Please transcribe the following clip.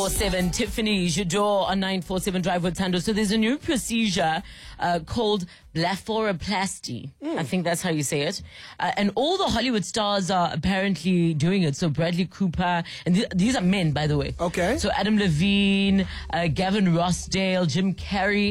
7 Tiffany Jador on 947 Drive with Tando. So there's a new procedure called blepharoplasty. I think that's how you say it. And all the Hollywood stars are apparently doing it. So Bradley Cooper, and these are men, by the way. Okay. So Adam Levine, Gavin Rossdale, Jim Carrey.